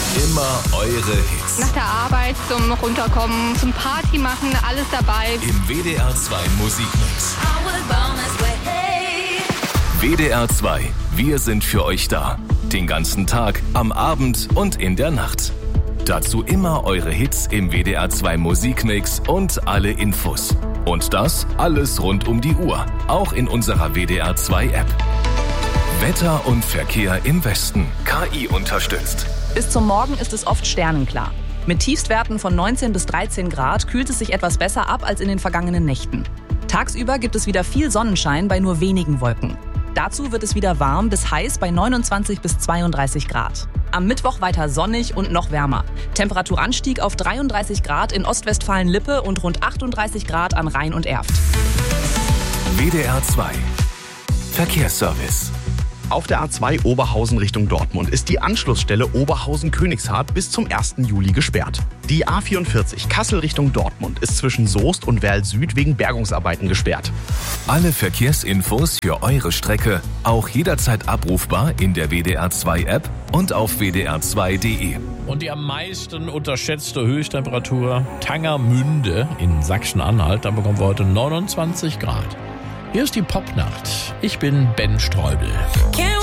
Immer eure Hits. Nach der Arbeit zum Runterkommen, zum Party machen, alles dabei. Im WDR 2 Musikmix. WDR 2, wir sind für euch da. Den ganzen Tag, am Abend und in der Nacht. Dazu immer eure Hits im WDR 2 Musikmix und alle Infos. Und das alles rund um die Uhr, auch in unserer WDR 2 App. Wetter und Verkehr im Westen, KI unterstützt. Bis zum Morgen ist es oft sternenklar. Mit Tiefstwerten von 19 bis 13 Grad kühlt es sich etwas besser ab als in den vergangenen Nächten. Tagsüber gibt es wieder viel Sonnenschein bei nur wenigen Wolken. Dazu wird es wieder warm bis heiß bei 29 bis 32 Grad. Am Mittwoch weiter sonnig und noch wärmer. Temperaturanstieg auf 33 Grad in Ostwestfalen-Lippe und rund 38 Grad an Rhein und Erft. WDR 2 Verkehrsservice. Auf der A2 Oberhausen Richtung Dortmund ist die Anschlussstelle Oberhausen-Königshardt bis zum 1. Juli gesperrt. Die A44 Kassel Richtung Dortmund ist zwischen Soest und Werl Süd wegen Bergungsarbeiten gesperrt. Alle Verkehrsinfos für eure Strecke auch jederzeit abrufbar in der WDR 2 App und auf wdr2.de. Und die am meisten unterschätzte Höchsttemperatur Tangermünde in Sachsen-Anhalt. Da bekommen wir heute 29 Grad. Hier ist die Popnacht. Ich bin Ben Streubel.